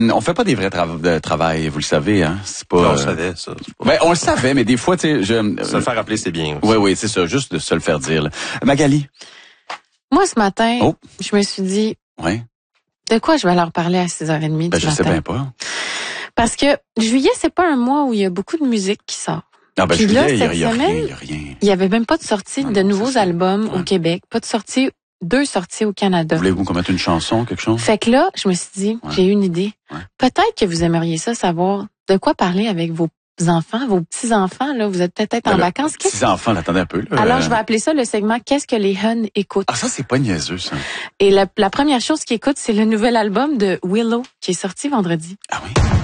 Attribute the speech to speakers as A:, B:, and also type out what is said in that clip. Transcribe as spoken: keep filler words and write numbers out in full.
A: On fait pas des vrais tra- de travail, vous le savez, hein. C'est pas.
B: Non, on
A: euh,
B: le savait, ça. Pas...
A: Ben, on le savait, mais des fois, tu sais, je.
B: Se le faire rappeler, c'est bien aussi.
A: Oui, oui, c'est ça, juste de se le faire dire. Là. Magali.
C: Moi, ce matin,
A: Oh.
C: je me suis dit,
A: Oui.
C: de quoi je vais leur parler à six heures trente
A: Ben,
C: du
A: je
C: matin?
A: sais bien pas.
C: Parce que juillet, c'est pas un mois où il y a beaucoup de musique qui sort.
A: Ah, ben,
C: Puis
A: juillet,
C: là,
A: il y a,
C: cette
A: y a rien,
C: semaine,
A: il y a rien.
C: Il y avait même pas de sortie
A: Non,
C: de
A: non,
C: nouveaux
A: c'est ça.
C: albums
A: Ouais.
C: au Québec, pas de sortie, deux sorties au Canada.
A: Voulez-vous qu'on mette une chanson, quelque chose?
C: Fait que là, je me suis dit,
A: Ouais.
C: j'ai eu une idée.
A: Ouais.
C: Peut-être que vous aimeriez ça, savoir de quoi parler avec vos enfants, vos petits-enfants, là. Vous êtes peut-être en
A: Ben là,
C: vacances. Qu'est-ce-
A: Petits enfants, attendez un peu, là.
C: Alors,
A: Euh,
C: je vais appeler ça le segment Qu'est-ce que les Huns écoutent?
A: Ah, ça, c'est pas niaiseux, ça.
C: Et la, la première chose qu'ils écoutent, c'est le nouvel album de Willow qui est sorti vendredi.
A: Ah oui?